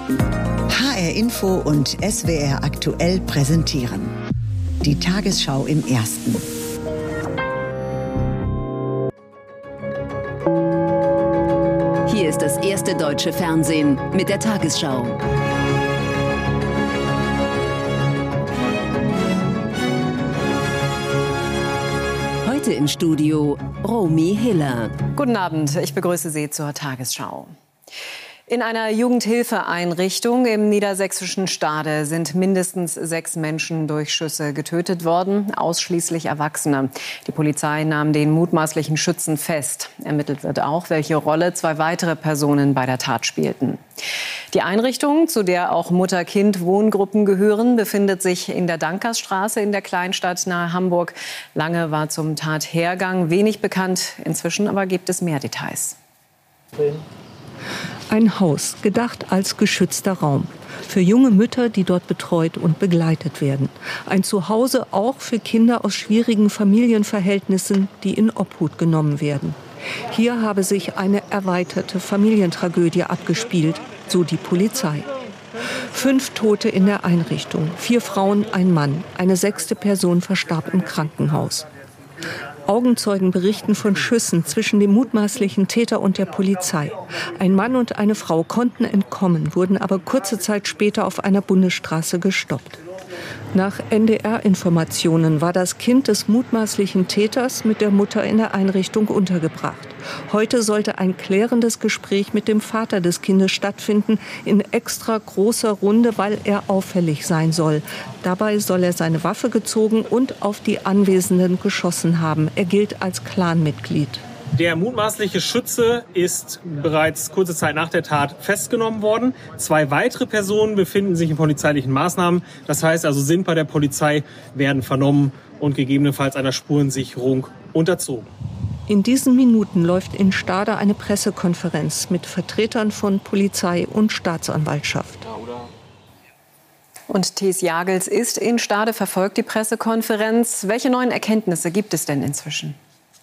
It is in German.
HR Info und SWR aktuell präsentieren. Die Tagesschau im Ersten. Hier ist das erste deutsche Fernsehen mit der Tagesschau. Heute im Studio Romy Hiller. Guten Abend, ich begrüße Sie zur Tagesschau. In einer Jugendhilfeeinrichtung im niedersächsischen Stade sind mindestens 6 Menschen durch Schüsse getötet worden, ausschließlich Erwachsene. Die Polizei nahm den mutmaßlichen Schützen fest. Ermittelt wird auch, welche Rolle 2 weitere Personen bei der Tat spielten. Die Einrichtung, zu der auch Mutter-Kind-Wohngruppen gehören, befindet sich in der Dankersstraße in der Kleinstadt nahe Hamburg. Lange war zum Tathergang wenig bekannt. Inzwischen aber gibt es mehr Details. Ein Haus, gedacht als geschützter Raum. Für junge Mütter, die dort betreut und begleitet werden. Ein Zuhause auch für Kinder aus schwierigen Familienverhältnissen, die in Obhut genommen werden. Hier habe sich eine erweiterte Familientragödie abgespielt, so die Polizei. 5 Tote in der Einrichtung, 4 Frauen, ein Mann. Eine 6. Person verstarb im Krankenhaus. Augenzeugen berichten von Schüssen zwischen dem mutmaßlichen Täter und der Polizei. Ein Mann und eine Frau konnten entkommen, wurden aber kurze Zeit später auf einer Bundesstraße gestoppt. Nach NDR-Informationen war das Kind des mutmaßlichen Täters mit der Mutter in der Einrichtung untergebracht. Heute sollte ein klärendes Gespräch mit dem Vater des Kindes stattfinden, in extra großer Runde, weil er auffällig sein soll. Dabei soll er seine Waffe gezogen und auf die Anwesenden geschossen haben. Er gilt als Clanmitglied. Der mutmaßliche Schütze ist bereits kurze Zeit nach der Tat festgenommen worden. 2 weitere Personen befinden sich in polizeilichen Maßnahmen. Das heißt also, sind bei der Polizei, werden vernommen und gegebenenfalls einer Spurensicherung unterzogen. In diesen Minuten läuft in Stade eine Pressekonferenz mit Vertretern von Polizei und Staatsanwaltschaft. Und Thies Jagels ist in Stade, verfolgt die Pressekonferenz. Welche neuen Erkenntnisse gibt es denn inzwischen?